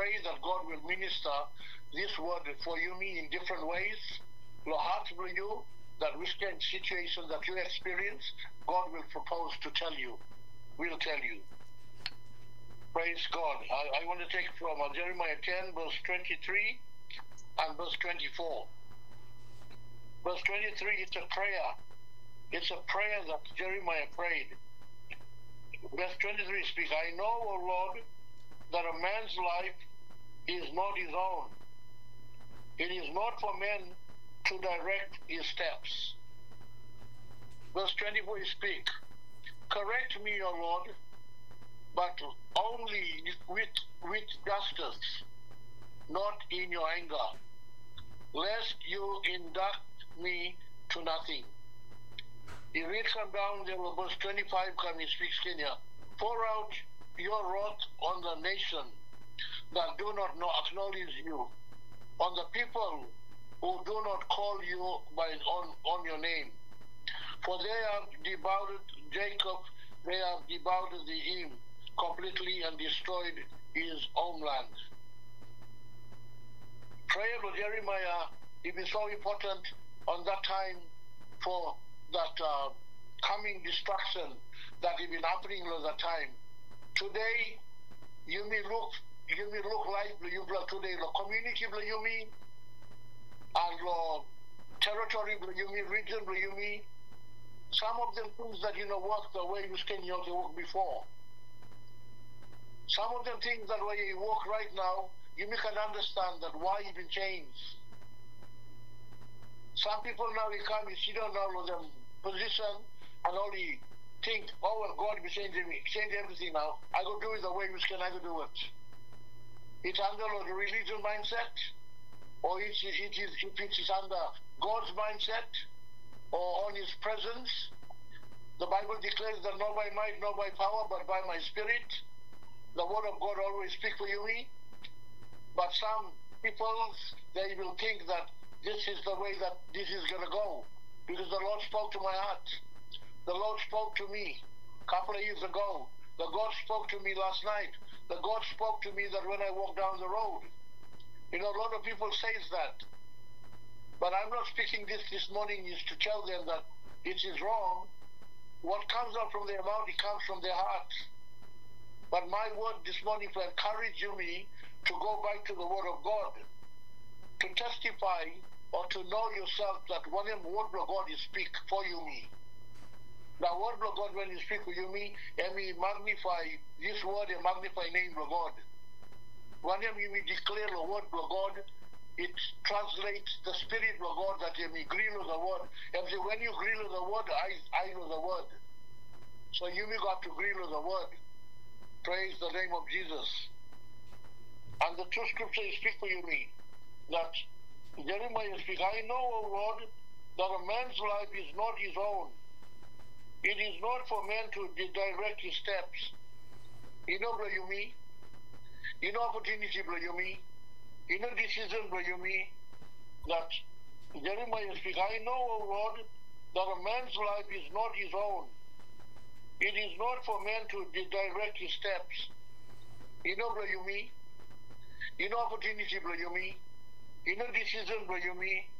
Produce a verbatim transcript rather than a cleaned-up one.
pray that God will minister this word for you, me, in different ways. Your heart will you, that which kind of situation that you experience, God will propose to tell you, will tell you. Praise God. I, I want to take from uh, Jeremiah ten, verse twenty-three and verse twenty-four. Verse twenty-three, it's a prayer. It's a prayer that Jeremiah prayed. Verse twenty-three speaks, I know, O Lord, that a man's life is not his own. It is not for men to direct his steps. Verse twenty-four speaks, correct me, O Lord, but only with, with justice, not in your anger, lest you induct me to nothing. He reads come down there, verse twenty-five, come, he speaks Kenya. Pour out your wrath on the nation that do not know, acknowledge you, on the people who do not call you by on, on your name. For they have devoured Jacob, they have devoured the him completely and destroyed his homeland. Prayer of Jeremiah, it is so important on that time for that uh, coming destruction that has been happening all the time. Today, you may look, you may look like you today, the community you mean, and the territory you mean, region you mean. Some of them things that you know work the way you can you know, work before. Some of them things that way you work right now, you may can understand that why it been changed. Some people now they come, you see them now with them position and only think, oh well, God will change me, change everything now. I go do it the way which can I go do it. It's under the religion mindset, or it is, it is if it is under God's mindset, or on his presence. The Bible declares that not by might, not by power, but by my spirit. The word of God always speaks for you, me. But some people, they will think that this is the way that this is going to go. Because the Lord spoke to my heart. The Lord spoke to me a couple of years ago. The God spoke to me last night. The God spoke to me that when I walk down the road. You know, a lot of people says that. But I'm not speaking this this morning is to tell them that it is wrong. What comes out from their mouth, it comes from their heart. But my word this morning to encourage you, me, to go back to the word of God, to testify or to know yourself that when the word of God is speak for you, me. The word of God, when you speak for you, me, and me magnify this word and magnify name of God. When you me declare the word of God, it translates the spirit of God that you may agree with the word. And so when you agree with the word, I, I know the word. So you may got to agree with the word. Praise the name of Jesus. And the true scripture is speak for you, me. That Jeremiah speak, I know, O Lord, that a man's life is not his own. It is not for man to direct his steps. You know, brother, you me. You know, opportunity, brother, you me. You know, decision, brother, you me. That Jeremiah speak, I know, O Lord, that a man's life is not his own. It is not for man to direct his steps. You know, brother, you me. You know, opportunity, brother, you me. You know, decision, brother, you me.